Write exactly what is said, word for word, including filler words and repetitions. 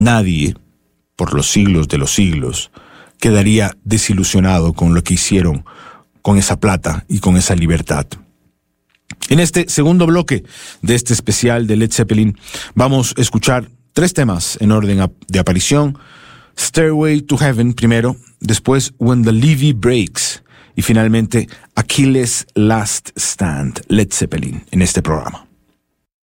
Nadie, por los siglos de los siglos, quedaría desilusionado con lo que hicieron con esa plata y con esa libertad. En este segundo bloque de este especial de Led Zeppelin vamos a escuchar tres temas en orden de aparición. Stairway to Heaven primero, después When the Levee Breaks y finalmente Achilles' Last Stand, Led Zeppelin, en este programa.